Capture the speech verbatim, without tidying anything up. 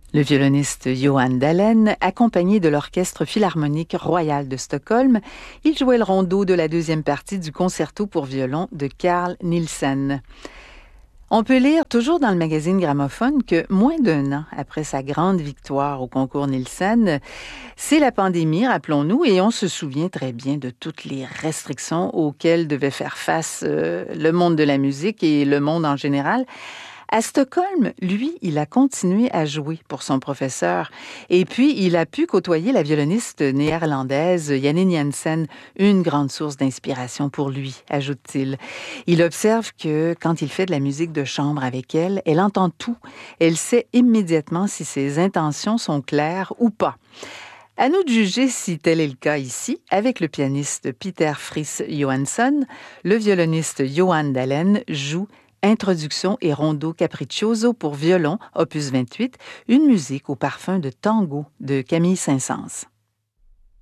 Le violoniste Johan Dalén, accompagné de l'Orchestre philharmonique royal de Stockholm, il jouait le rondo de la deuxième partie du concerto pour violon de Carl Nielsen. On peut lire toujours dans le magazine Gramophone que moins d'un an après sa grande victoire au concours Nielsen, c'est la pandémie, rappelons-nous, et on se souvient très bien de toutes les restrictions auxquelles devait faire face euh, le monde de la musique et le monde en général. À Stockholm, lui, il a continué à jouer pour son professeur. Et puis, il a pu côtoyer la violoniste néerlandaise Janine Jansen, une grande source d'inspiration pour lui, ajoute-t-il. Il observe que quand il fait de la musique de chambre avec elle, elle entend tout. Elle sait immédiatement si ses intentions sont claires ou pas. À nous de juger si tel est le cas ici, avec le pianiste Peter Friis Johansson, le violoniste Johan Dalén joue Introduction et rondo capriccioso pour violon, opus vingt-huit, une musique au parfum de tango de Camille Saint-Saëns.